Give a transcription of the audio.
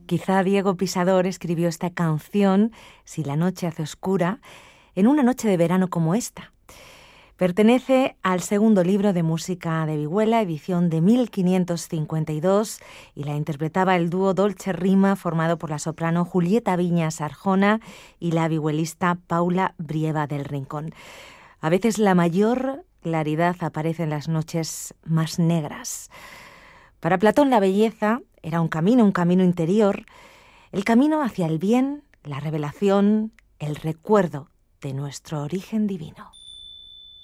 Quizá Diego Pisador escribió esta canción, Si la noche hace oscura, en una noche de verano como esta. Pertenece al segundo libro de música de Vihuela, edición de 1552, y la interpretaba el dúo Dolce Rima formado por la soprano Julieta Viñas Arjona y la vihuelista Paula Brieva del Rincón. A veces la mayor claridad aparece en las noches más negras. Para Platón la belleza era un camino interior, el camino hacia el bien, la revelación, el recuerdo de nuestro origen divino.